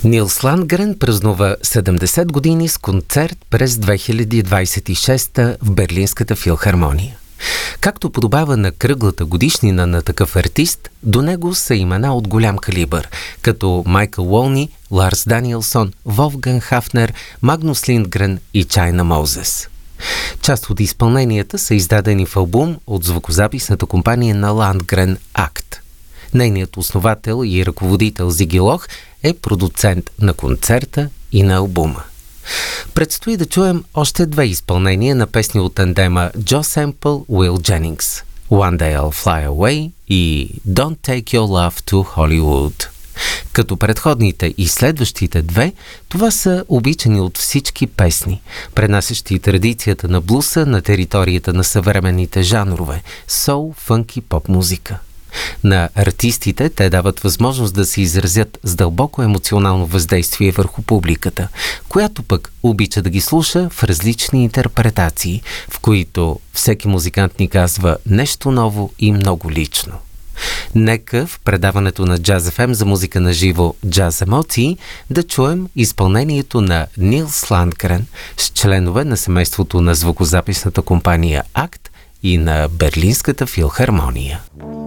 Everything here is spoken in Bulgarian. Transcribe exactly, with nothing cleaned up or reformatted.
Нилс Ландгрен празнува седемдесет години с концерт през две хиляди двадесет и шеста в Берлинската филхармония. Както подобава на кръглата годишнина на такъв артист, до него са имена от голям калибър, като Майкъл Уолни, Ларс Даниелсон, Волфган Хафнер, Магнус Линдгрен и Чайна Моузес. Част от изпълненията са издадени в албум от звукозаписната компания на Ландгрен Акт. Нейният основател и ръководител Зиги Лох е продуцент на концерта и на албума. Предстои да чуем още две изпълнения на песни от тандема Джо Семпъл – Уил Дженингс – One Day I'll Fly Away и Don't Take Your Love to Hollywood. Като предходните и следващите две, това са обичани от всички песни, пренасящи традицията на блуса на територията на съвременните жанрове – соул, фънк и поп музика. На артистите те дават възможност да се изразят с дълбоко емоционално въздействие върху публиката, която пък обича да ги слуша в различни интерпретации, в които всеки музикант ни казва нещо ново и много лично. Нека в предаването на Jazz еф ем за музика на живо Джаз емоции да чуем изпълнението на Нилс Ландгрен с членове на семейството на звукозаписната компания Акт и на Берлинската филхармония.